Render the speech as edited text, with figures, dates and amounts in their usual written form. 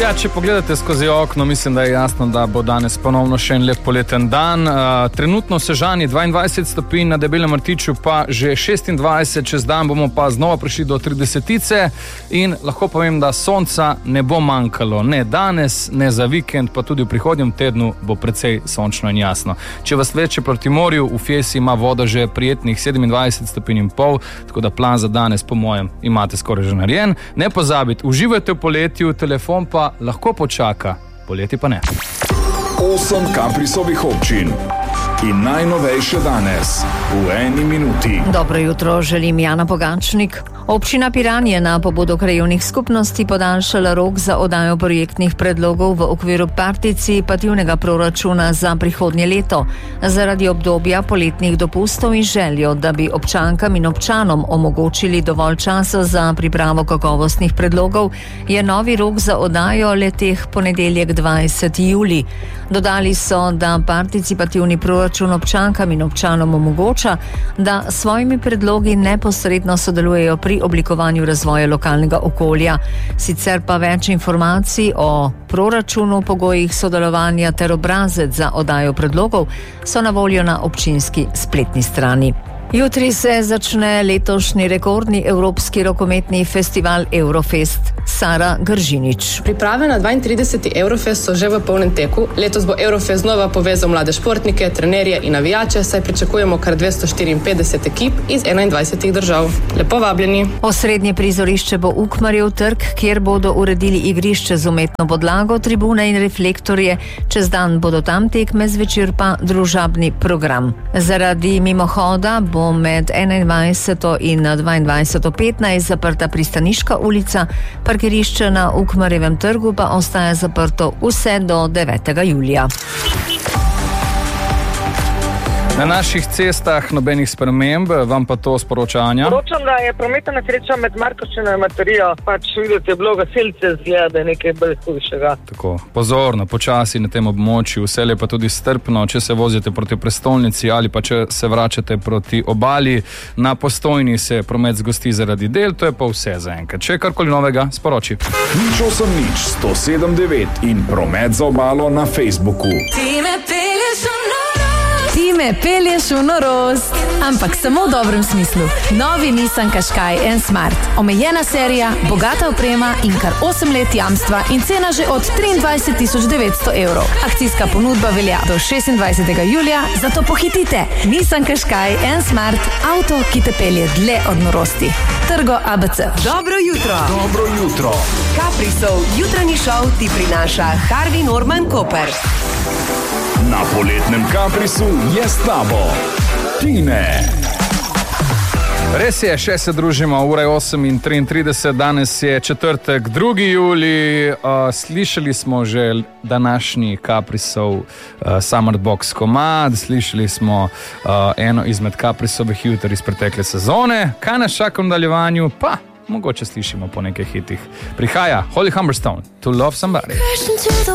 Ja, če pogledate skozi okno, mislim, da je jasno, da bo danes ponovno še en lep poleten dan. Trenutno v Sežani 22 stopinj, na Debelem Rtiču pa že 26, čez dan bomo pa znova prišli do 30-tice in lahko povem, da sonca ne bo manjkalo. Ne danes, ne za vikend, pa tudi v prihodnjem tednu bo precej sončno in jasno. Če vas vleče proti morju, v Fjesi ima voda že prijetnih 27 stopinj in pol, tako da plan za danes, po mojem, imate skoraj že narejen. Ne pozabite, uživajte v poletju, telefon pa lahko počaka, poleti pa ne. 8 Kaprisovih občin in najnovejše danes v eni minuti. Dobro jutro, želim Jana Pogačnik. Občina Piran je na pobudo krajevnih skupnosti podaljšala rok za oddajo projektnih predlogov v okviru participativnega proračuna za prihodnje leto. Zaradi obdobja poletnih dopustov in željo, da bi občankam in občanom omogočili dovolj časa za pripravo kakovostnih predlogov, je novi rok za oddajo le-teh ponedeljek 20. julij. Dodali so, da participativni proračun občankam in občanom omogoča, da s svojimi predlogi neposredno sodelujejo pri oblikovanju razvoja lokalnega okolja. Sicer pa več informacij o proračunu, pogojih sodelovanja ter obrazec za oddajo predlogov so na voljo na občinski spletni strani. Jutri se začne letošnji rekordni evropski rokometni festival Eurofest. Sara Gržinič. Priprave na 32. Eurofest so že v polnem teku. Letos bo Eurofest znova povezal mlade športnike, trenerje in navijače, saj pričakujemo kar 254 ekip iz 21 držav. Lepo vabljeni. Osrednje prizorišče bo Ukmarjev trg, kjer bodo uredili igrišče z umetno podlago, tribune in reflektorje. Čez dan bodo tam tekme, zvečer pa družabni program. Zaradi mimohoda bo med 21. in 22.15 zaprta Pristaniška ulica, parkirišče na Ukmarjevem trgu pa ostaja zaprto vse do 9. julija. Na naših cestah nobenih sprememb, vam pa to sporočanja. Sporočam, da je prometna nesreča med Markovščino in Materijo, pač vidite, je bilo gasilce zgleda, da je nekaj bolj hujšega. Tako, pozorno, počasi na tem območju, vse pa tudi strpno, če se vozite proti prestolnici ali pa če se vračate proti obali. Na Postojni se promet zgosti zaradi del, to je pa vse za enkrat. Če je karkoli novega, sporoči. 08-107-9 in promet za obalo na Facebooku. Ti me pelješ v norost, ampak samo v dobrem smislu. Novi Nissan Qashqai N Smart. Omejena serija, bogata oprema in kar 8 let jamstva in cena že od 23.900 evrov. Akcijska ponudba velja do 26. julija, zato pohitite. Nissan Qashqai N Smart, avto, ki te pelje dlje od norosti. Trgo ABC. Dobro jutro. Dobro jutro. Kaprisov jutranji šov ti prinaša Harvey Norman Koper. Na poletnem Kaprisu je s tabo Tine. Res je, še se družimo, ura je 8:33, danes je četrtek, 2. julij. Slišali smo že današnji Kaprisov Summer Box komad, slišali smo eno izmed Kaprisovih juter iz pretekle sezone. Kaj nas čaka v nadaljevanju? Pa mogoče slišimo po nekaj hitih. Prihaja Holly Humberstone, To Love Somebody.